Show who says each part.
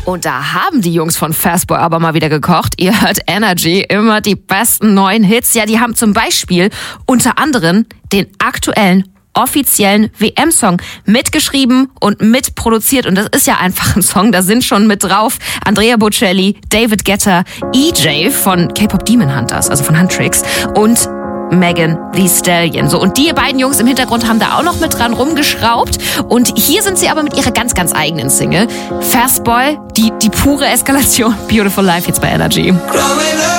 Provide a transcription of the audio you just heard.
Speaker 1: Und da haben die Jungs von Fastboy aber mal wieder gekocht. Ihr hört Energy, immer die besten neuen Hits. Ja, die haben zum Beispiel unter anderem den aktuellen offiziellen WM-Song mitgeschrieben und mitproduziert. Und das ist ja einfach ein Song, da sind schon mit drauf Andrea Bocelli, David Guetta, EJ von K-Pop Demon Hunters, also von Huntrix und Megan Thee Stallion. So, und die beiden Jungs im Hintergrund haben da auch noch mit dran rumgeschraubt. Und hier sind sie aber mit ihrer ganz, ganz eigenen Single. Fastboy, die pure Eskalation. Beautiful Life jetzt bei Energy.